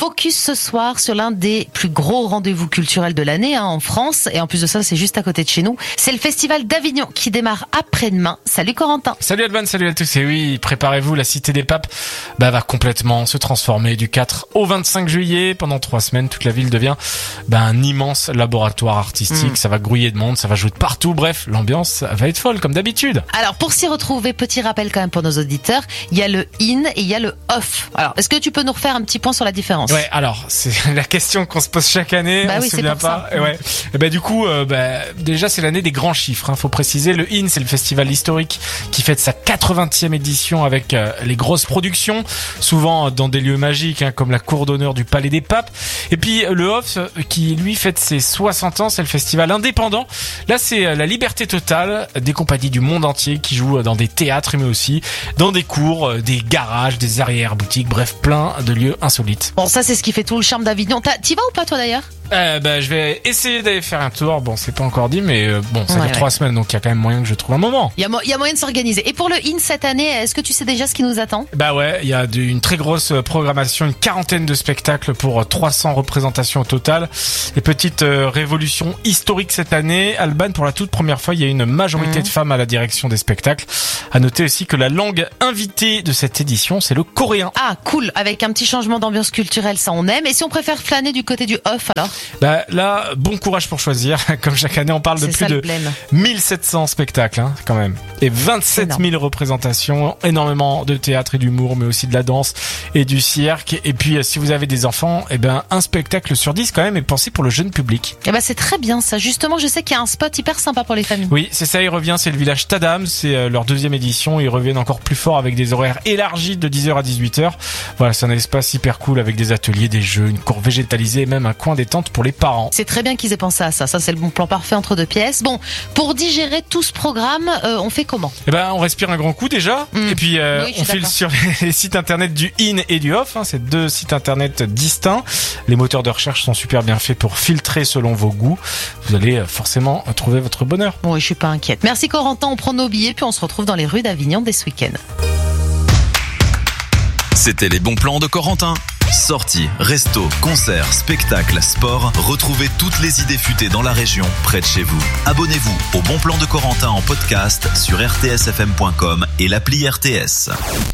Focus ce soir sur l'un des plus gros rendez-vous culturels de l'année en France. Et en plus de ça, c'est juste à côté de chez nous. C'est le Festival d'Avignon qui démarre après-demain. Salut Corentin. Salut Alban, salut à tous. Et oui, préparez-vous, la Cité des Papes va complètement se transformer du 4 au 25 juillet. Pendant 3 semaines, toute la ville devient un immense laboratoire artistique. Ça va grouiller de monde, ça va jouer de partout. Bref, l'ambiance va être folle comme d'habitude. Alors pour s'y retrouver, petit rappel quand même pour nos auditeurs, il y a le in et il y a le off. Alors est-ce que tu peux nous refaire un petit point sur la différence? Ouais, alors c'est la question qu'on se pose chaque année. On oui, se souvient pas. Ouais. Et du coup, déjà c'est l'année des grands chiffres. Faut préciser, le in, c'est le festival historique qui fête sa 80e édition avec les grosses productions, souvent dans des lieux magiques comme la cour d'honneur du Palais des Papes. Et puis le off qui lui fête ses 60 ans, c'est le festival indépendant. Là, c'est la liberté totale des compagnies du monde entier qui jouent dans des théâtres mais aussi dans des cours, des garages, des arrière-boutiques, bref, plein de lieux insolites. Bon, ça c'est ce qui fait tout le charme d'Avignon. T'y vas ou pas toi d'ailleurs? Je vais essayer d'aller faire un tour. Bon, c'est pas encore dit, mais ça dure 3 semaines, donc il y a quand même moyen que je trouve un moment. Il y a moyen de s'organiser. Et pour le IN cette année, est-ce que tu sais déjà ce qui nous attend? Il y a une très grosse programmation, une quarantaine de spectacles pour 300 représentations au total. Et petite révolution historique cette année, Alban, pour la toute première fois, il y a une majorité de femmes à la direction des spectacles. À noter aussi que la langue invitée de cette édition, c'est le coréen. Ah, cool, avec un petit changement d'ambiance culturelle, ça on aime. Et si on préfère flâner du côté du off alors? Là, bon courage pour choisir. Comme chaque année, on parle de plus de 1700 spectacles, quand même. Et 27 000 représentations, énormément de théâtre et d'humour, mais aussi de la danse et du cirque. Et puis, si vous avez des enfants, un spectacle sur 10 quand même est pensé pour le jeune public. C'est très bien ça. Justement, je sais qu'il y a un spot hyper sympa pour les familles. Oui, c'est ça, il revient, c'est le village Tadam. C'est leur 2e édition. Ils reviennent encore plus fort avec des horaires élargis de 10h à 18h. Voilà, c'est un espace hyper cool avec des ateliers, des jeux, une cour végétalisée et même un coin détente pour les parents. C'est très bien qu'ils aient pensé à ça. Ça, c'est le bon plan parfait entre 2 pièces. Bon, pour digérer tout ce programme, on fait comment? On respire un grand coup déjà. Et puis, on file sur les sites internet du in et du off. C'est 2 sites internet distincts. Les moteurs de recherche sont super bien faits pour filtrer selon vos goûts. Vous allez forcément trouver votre bonheur. Oui, je suis pas inquiète. Merci Corentin. On prend nos billets puis on se retrouve dans les rues d'Avignon dès ce week-end. C'était les bons plans de Corentin. Sorties, restos, concerts, spectacles, sport, retrouvez toutes les idées futées dans la région, près de chez vous. Abonnez-vous au Bon Plan de Corentin en podcast sur rtsfm.com et l'appli RTS.